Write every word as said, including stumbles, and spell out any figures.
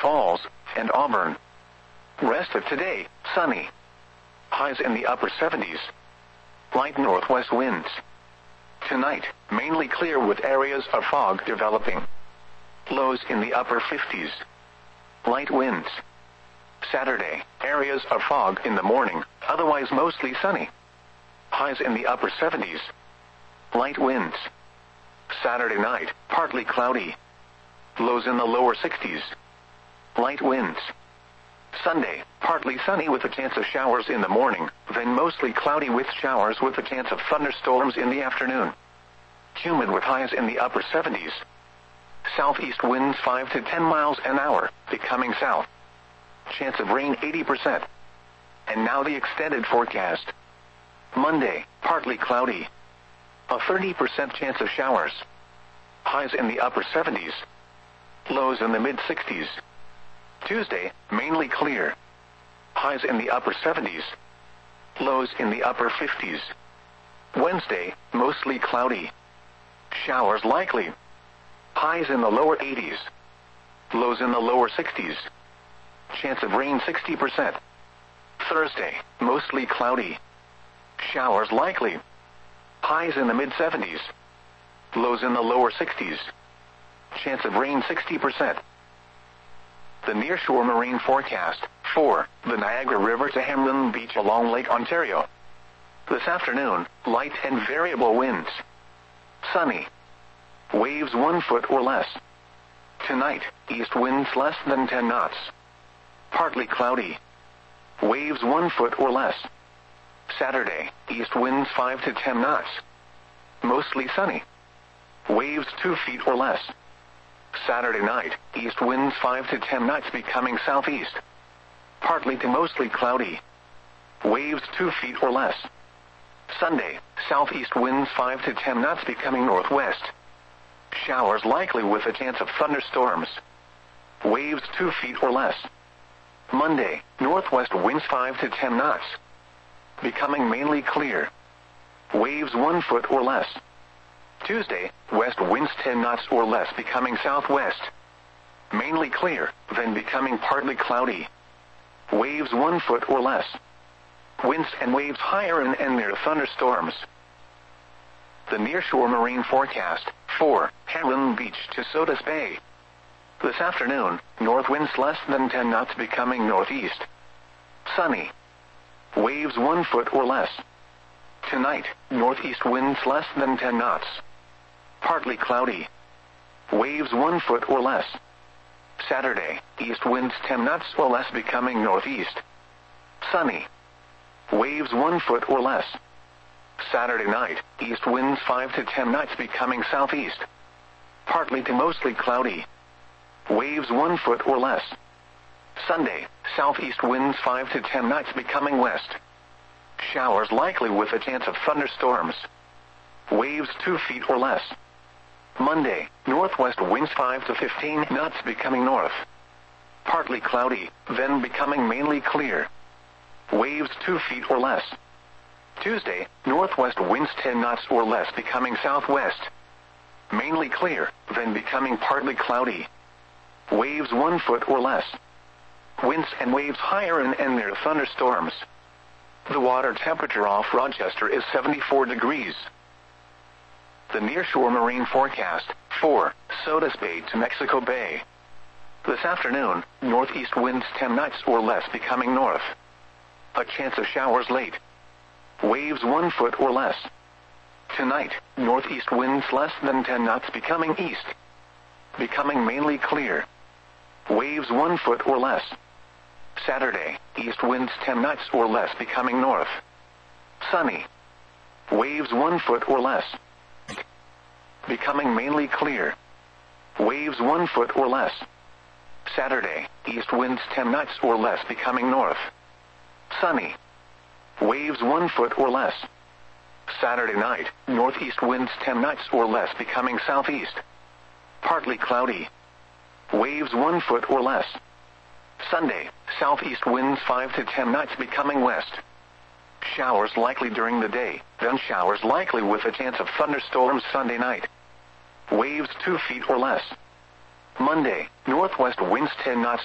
Falls, and Auburn. Rest of today, sunny. Highs in the upper seventies. Light northwest winds. Tonight, mainly clear with areas of fog developing. Lows in the upper fifties. Light winds. Saturday, areas of fog in the morning, otherwise mostly sunny. Highs in the upper seventies. Light winds. Saturday night, partly cloudy. Lows in the lower sixties. Light winds. Sunday, partly sunny with a chance of showers in the morning, then mostly cloudy with showers with a chance of thunderstorms in the afternoon. Humid with highs in the upper seventies. Southeast winds five to ten miles an hour, becoming south. Chance of rain eighty percent. And now the extended forecast. Monday, partly cloudy. A thirty percent chance of showers. Highs in the upper seventies. Lows in the mid sixties. Tuesday, mainly clear. Highs in the upper seventies. Lows in the upper fifties. Wednesday, mostly cloudy. Showers likely. Highs in the lower eighties. Lows in the lower sixties. Chance of rain sixty percent. Thursday, mostly cloudy. Showers likely. Highs in the mid seventies. Lows in the lower sixties. Chance of rain sixty percent. The nearshore marine forecast, for the Niagara River to Hamlin Beach along Lake Ontario. This afternoon, light and variable winds. Sunny. Waves one foot or less. Tonight, east winds less than ten knots. Partly cloudy. Waves one foot or less. Saturday, east winds five to ten knots. Mostly sunny. Waves two feet or less. Saturday night, east winds five to ten knots becoming southeast. Partly to mostly cloudy. Waves two feet or less. Sunday, southeast winds five to ten knots becoming northwest. Showers likely with a chance of thunderstorms. Waves two feet or less. Monday, northwest winds five to ten knots. Becoming mainly clear. Waves one foot or less. Tuesday, west winds ten knots or less becoming southwest. Mainly clear, then becoming partly cloudy. Waves one foot or less. Winds and waves higher and, and near thunderstorms. The nearshore marine forecast, for Hamlin Beach to Sodus Bay. This afternoon, north winds less than ten knots becoming northeast. Sunny. Waves one foot or less. Tonight, northeast winds less than ten knots. Partly cloudy. Waves one foot or less. Saturday, east winds ten knots or less becoming northeast. Sunny. Waves one foot or less. Saturday night, east winds five to ten knots becoming southeast. Partly to mostly cloudy. Waves one foot or less. Sunday, southeast winds five to ten knots becoming west. Showers likely with a chance of thunderstorms. Waves two feet or less. Monday, northwest winds five to fifteen knots becoming north. Partly cloudy, then becoming mainly clear. Waves two feet or less. Tuesday, northwest winds ten knots or less becoming southwest. Mainly clear, then becoming partly cloudy. Waves one foot or less. Winds and waves higher and, and near thunderstorms. The water temperature off Rochester is seventy-four degrees. The nearshore marine forecast, for Sodus Bay to Mexico Bay. This afternoon, northeast winds ten knots or less becoming north. A chance of showers late. Waves one foot or less. Tonight, northeast winds less than ten knots becoming east. Becoming mainly clear. Waves one foot or less. Saturday, east winds ten knots or less becoming north. Sunny. Waves one foot or less. Becoming mainly clear. Waves one foot or less. Saturday, east winds ten knots or less becoming north. Sunny. Waves one foot or less. Saturday night, northeast winds ten knots or less becoming southeast. Partly cloudy. Waves one foot or less. Sunday, southeast winds five to ten knots becoming west. Showers likely during the day, then showers likely with a chance of thunderstorms Sunday night. Waves two feet or less. Monday, northwest winds ten knots